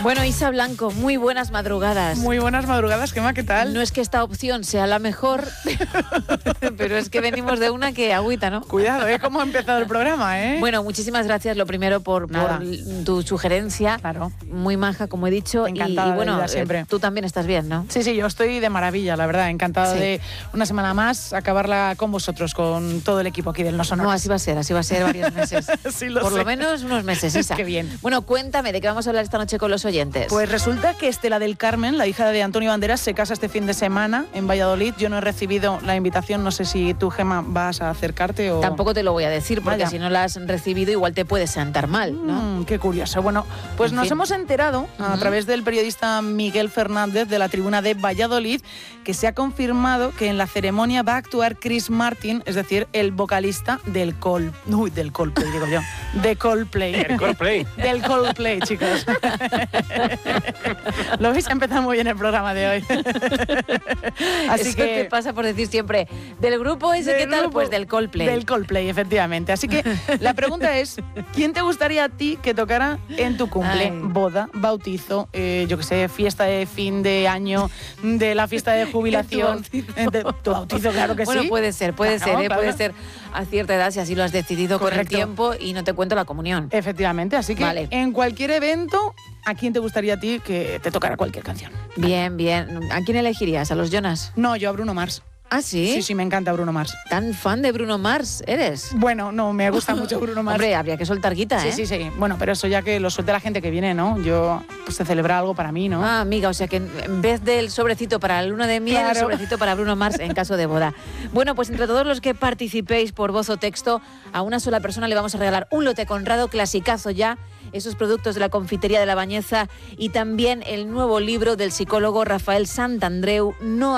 Bueno, Isa Blanco, muy buenas madrugadas. Muy buenas madrugadas, Gemma, ¿qué tal? No es que esta opción sea la mejor, pero es que venimos de una que agüita, ¿no? Cuidado, cómo ha empezado el programa, ¿eh? Bueno, muchísimas gracias, lo primero, por tu sugerencia. Claro. Muy maja, como he dicho. Encantada y bueno, de vida siempre. Tú también estás bien, ¿no? Sí, yo estoy de maravilla, la verdad. Encantada Sí. de una semana más acabarla con vosotros, con todo el equipo aquí del No Sonoras. No, así va a ser varios meses. Sí, lo Por sé. lo menos unos meses, Isa. Qué bien. Bueno, cuéntame, ¿de qué vamos a hablar esta noche con los oyentes? Pues resulta que Estela del Carmen, la hija de Antonio Banderas, se casa este fin de semana en Valladolid. Yo no he recibido la invitación, no sé si tú, Gemma, vas a acercarte o... Tampoco te lo voy a decir, porque Vaya. si no la has recibido igual te puedes sentar mal, ¿no? Qué curioso. Bueno, pues En nos fin. hemos enterado a través del periodista Miguel Fernández de la Tribuna de Valladolid que se ha confirmado que en la ceremonia va a actuar Chris Martin, es decir, el vocalista del Coldplay, digo yo. De Coldplay. El Coldplay. Del Coldplay, chicos. Lo veis, ha empezado muy bien el programa de hoy. Así Eso que te pasa por decir siempre, ¿del grupo ese del qué tal? grupo- Pues del Coldplay. Del Coldplay, efectivamente. Así que la pregunta es, ¿quién te gustaría a ti que tocara en tu cumple? Ay. Boda, bautizo, yo qué sé, fiesta de fin de año, de la fiesta de jubilación. Tu bautizo, claro que Bueno, sí. puede ser, Claro, claro. puede ser a cierta edad si así lo has decidido con el Correcto. tiempo y no te cuento la comunión. Efectivamente, así que Vale. en cualquier evento, ¿a quién te gustaría a ti que te tocara cualquier canción? Bien, bien. ¿A quién elegirías? ¿A los Jonas? No, yo a Bruno Mars. ¿Ah, sí? Sí, me encanta Bruno Mars. ¿Tan fan de Bruno Mars eres? Bueno, no, me gusta mucho Bruno Mars. Hombre, habría que soltar guita, ¿eh? Sí. Bueno, pero eso ya que lo suelte la gente que viene, ¿no? Yo, pues se celebra algo para mí, ¿no? Ah, amiga, o sea que en vez del sobrecito para la luna de miel, Claro. el sobrecito para Bruno Mars en caso de boda. Bueno, pues entre todos los que participéis por voz o texto, a una sola persona le vamos a regalar un lote Conrado, clasicazo ya, esos productos de la confitería de La Bañeza y también el nuevo libro del psicólogo Rafael Santandreu, No